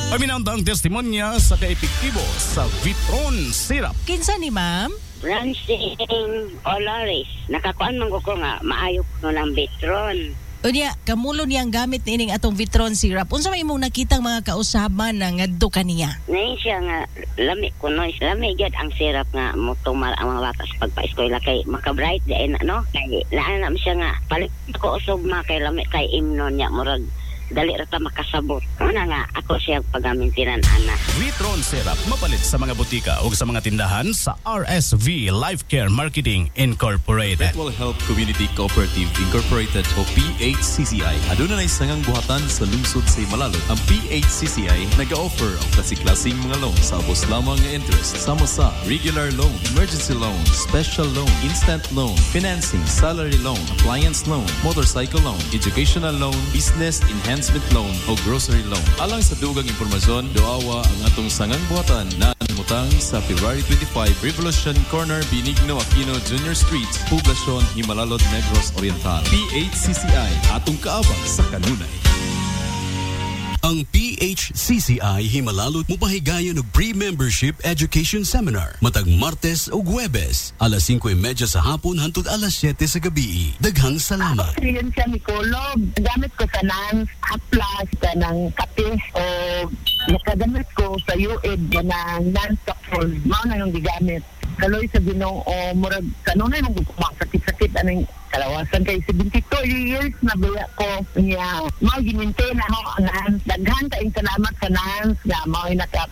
Paminantang testimonya sa kaepektibo sa Vitron Syrup. Kinsa ni ma'am? Francine Olares. Nakakuan man ko nga maayo ko ng Vitron. Unya, kamulo niyang gamit nining atong Vitron syrup. Unsa may imong nakitang mga kausaban na ngadto kaniya? Ngayon siya nga lami ko no. Lami gyud ang syrup nga motumar ang mga bata sa pagpa-eskwela kay maka-bright di no. Kay laan na siya nga palit ko usog kay lami kay imnon niya murag dali ra ta makasabot. Una nga ako siya pagamintinan ana. Vitron Syrup mapalit sa mga butika o sa mga tindahan sa RSV Life Care Marketing Incorporated. Mutual Health Community Cooperative Incorporated o PHCCI. Aduna na sangang buhatan sa lungsod sa Himalalod. Ang PHCCI nag-offer ang klase-klaseng mga loan sa abos lamang nga interest. Sama sa regular loan, emergency loan, special loan, instant loan, financing, salary loan, appliance loan, motorcycle loan, educational loan, business enhancement loan o grocery loan. Alang sa dugang impormasyon, doawa ang atong sangang buhatan na mutang sa February 25, Revolution Corner, Benigno Aquino Jr. Street, Poblacion, Himalalod, Negros Oriental. PHCCI, atong kaabang sa kanunay. Ang PHCCI Himalalod mupahigayon og pre-membership education seminar matag Martes ug Huwebes alas 5:30 sa hapon hangtod alas 7 sa gabi. Daghang salamat. Yun siya Nicolog. Gamit ko sa NANS, Haplas, ng kape o nakagamit ko sa UED ng non-stockhold. Mao na yung gigamit. Kaloy sa Ginoo o murag kanunay nung sakit-sakit anong kalawasan kay 72 years na baya ko niya. Mao gininten ako ang NANS. Daghan kaayong salamat sa NANS nga mao naka